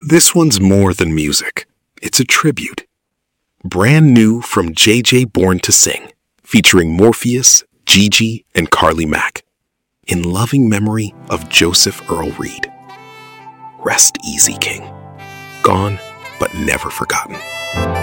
This one's more than music. It's a tribute. Brand new from JJ Born to Sing, featuring Morpheus, Gigi, and Carly Mack. In loving memory of Joseph Earl Reed. Rest easy, King. Gone, but never forgotten.